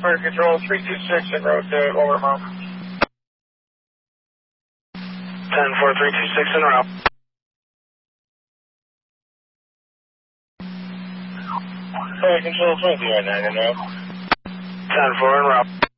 Fire Control 326 en route to Overmount. 10-4, 326 en route. Fire Control 29 en route. 10-4 en route.